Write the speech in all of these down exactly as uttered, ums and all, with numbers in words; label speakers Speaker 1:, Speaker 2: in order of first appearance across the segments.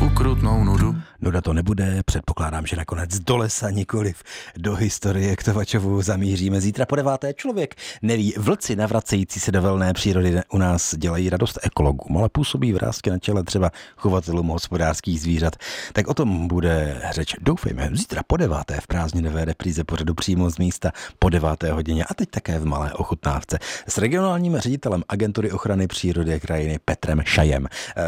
Speaker 1: ukrutnou nudu.
Speaker 2: Nuda to nebude, předpokládám, že nakonec do lesa, nikoliv do historie. K Tovačovu zamíříme zítra po deváté. Člověk neví, vlci navracející se do volné přírody u nás dělají radost ekologům, ale působí vrásky na čele třeba chovatelům hospodářských zvířat. Tak o tom bude řeč, doufejme, zítra po deváté v prázdninové repríze pořadu přímo z místa po deváté hodině a teď také v Malé Ochutnávce s regionálním ředitelem Agentury ochrany přírody a krajiny Petrem Šajem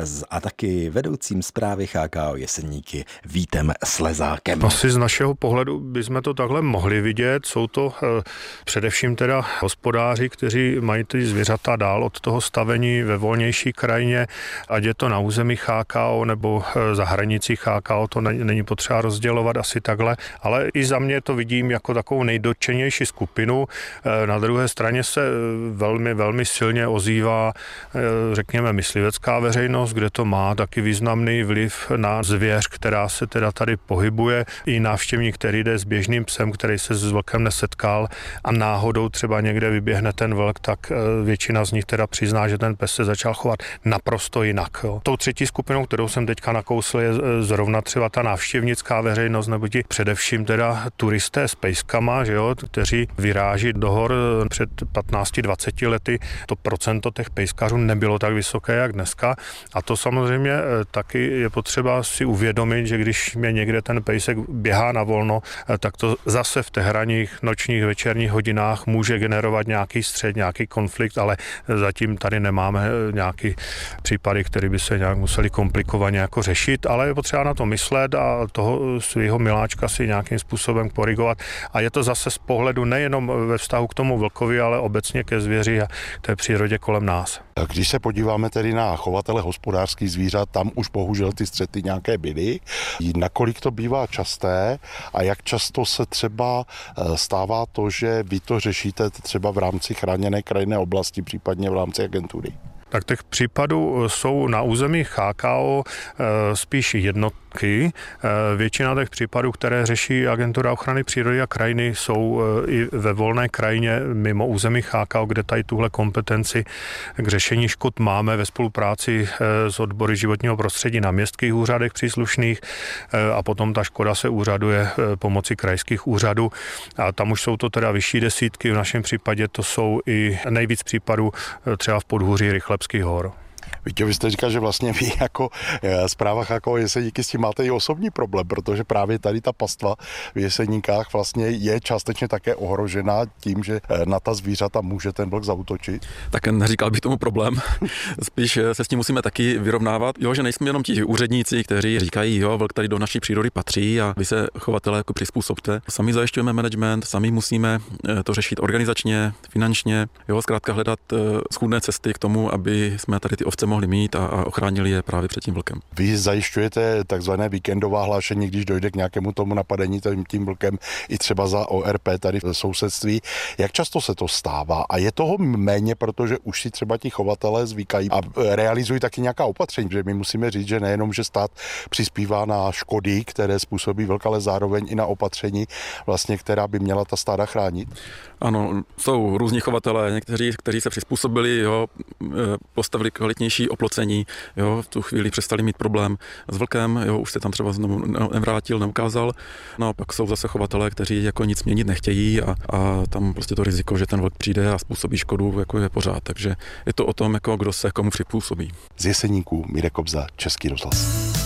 Speaker 2: a taky vedoucím zprávy H K O Jeseníky Vítem Slezákem.
Speaker 3: Asi z našeho pohledu bychom to takhle mohli vidět. Jsou to eh, především teda hospodáři, kteří mají ty zvířata dál od toho stavení ve volnější krajině, ať je to na území H K O nebo eh, za hranicí H K O, to není, není potřeba rozdělovat asi takhle, ale i za mě to vidím jako takovou nejdotčenější skupinu. Eh, na druhé straně se velmi, velmi silně ozývá, eh, řekněme, myslivecká veřejnost, kde to má taky významný vliv na zvěř, která se teda tady pohybuje, i návštěvník, který jde s běžným psem, který se s vlkem nesetkal a náhodou třeba někde vyběhne ten vlk, tak většina z nich teda přizná, že ten pes se začal chovat naprosto jinak. Jo. Tou třetí skupinou, kterou jsem teďka nakousl, je zrovna třeba ta návštěvnická veřejnost, nebo ti především teda turisté s pejskama, že jo, kteří vyráží do hor před patnáct dvacet lety. To procento těch pejskařů nebylo tak vysoké, jak dneska. A to samozřejmě taky je potřeba si uvědomit, že když mě někde ten pejsek běhá na volno, tak to zase v těch hraních nočních, večerních hodinách může generovat nějaký střet, nějaký konflikt, ale zatím tady nemáme nějaký případy, které by se nějak museli komplikovaně jako řešit, ale je potřeba na to myslet a toho svého miláčka si nějakým způsobem korigovat. A je to zase z pohledu nejenom ve vztahu k tomu vlkovi, ale obecně ke zvěři a k té přírodě kolem nás.
Speaker 4: Když se podíváme tedy na chovatele hospodářských zvířat, tam už bohužel ty střety nějaké byly. Nakolik to bývá časté a jak často se třeba stává to, že vy to řešíte třeba v rámci chráněné krajinné oblasti, případně v rámci agentury?
Speaker 3: Tak těch případů jsou na území H K O spíš jednotky. Většina těch případů, které řeší Agentura ochrany přírody a krajiny, jsou i ve volné krajině mimo území H K O, kde tady tuhle kompetenci k řešení škod máme ve spolupráci s odbory životního prostředí na městských úřadech příslušných a potom ta škoda se úřaduje pomocí krajských úřadů. A tam už jsou to teda vyšší desítky, v našem případě to jsou i nejvíc případů třeba v podhůří Rychle hor.
Speaker 4: Víte, vy jste říkal, že vlastně vy jako správa H K O Jeseníky s tím máte i osobní problém, protože právě tady ta pastva v Jeseníkách vlastně je částečně také ohrožená tím, že na ta zvířata může ten vlk zaútočit.
Speaker 5: Tak neříkal bych tomu problém, spíš se s tím musíme taky vyrovnávat, jo, že nejsme jenom ti úředníci, kteří říkají, jo, vlk tady do naší přírody patří a vy se chovatele jako přizpůsobte. Sami zajišťujeme management, sami musíme to řešit organizačně, finančně, jo, zkrátka hledat schůdné cesty k tomu, aby jsme tady ty ovce mohli mít a, a ochránili je právě před tím vlkem.
Speaker 4: Vy zajišťujete takzvané víkendová hlášení, když dojde k nějakému tomu napadení tím, tím vlkem i třeba za O R P tady v sousedství. Jak často se to stává? A je toho méně, protože už si třeba ti chovatelé zvykají a realizují taky nějaká opatření, že my musíme říct, že nejenom, že stát přispívá na škody, které způsobí vlk, ale zároveň i na opatření, vlastně, která by měla ta stáda chránit.
Speaker 5: Ano, jsou různí chovatelé, někteří, kteří se přizpůsobili, jo, postavili kvalitnější oplocení, jo, v tu chvíli přestali mít problém s vlkem, jo, už se tam třeba znovu nevrátil, neukázal. No a pak jsou zase chovatelé, kteří jako nic měnit nechtějí a, a tam prostě to riziko, že ten vlk přijde a způsobí škodu, jako je pořád. Takže je to o tom, jako kdo se komu přizpůsobí.
Speaker 4: Z Jeseníků Mirek Kobza, Český rozhlas.